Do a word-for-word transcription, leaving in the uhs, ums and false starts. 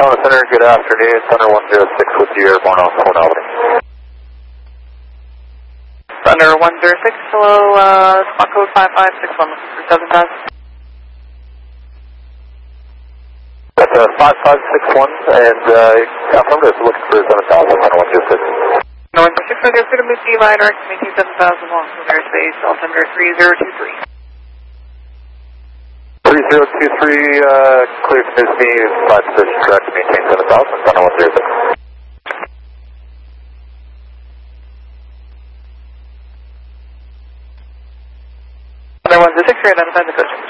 Daytona Center, good afternoon. Thunder one zero six with you, airborne on Port Albany. Thunder one zero six, hello, uh, spot code five five six one, looking for seven thousand. That's uh, five five six one, and uh, affirmative, looking for seven thousand, Thunder one zero six. Thunder one zero six, right there, clear to move D Y, direct, maintain seven thousand long, from airspace, altimeter three zero two three. three zero two three, uh, clear to move me, five position, direct, maintain seven thousand, Thunder one zero six. Thunder one zero six, right, identify the coach.